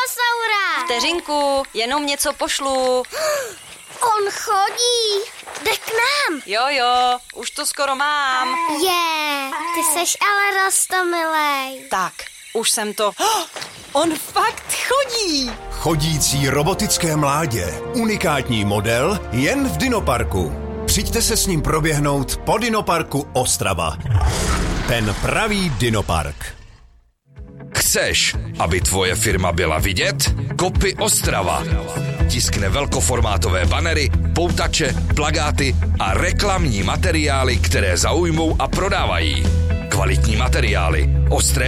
dinosaura. Vteřinku, jenom něco pošlu. On chodí. Jde k nám. Jo, už to skoro mám. Ty seš ale roztomilej. Tak, už jsem to... On fakt chodí. Chodící robotické mládě. Unikátní model jen v Dinoparku. Přijďte se s ním proběhnout po Dinoparku Ostrava. Ten pravý Dinopark. Chceš, aby tvoje firma byla vidět? Kopy Ostrava. Tiskne velkoformátové banery, poutače, plakáty a reklamní materiály, které zaujmou a prodávají. Kvalitní materiály, ostré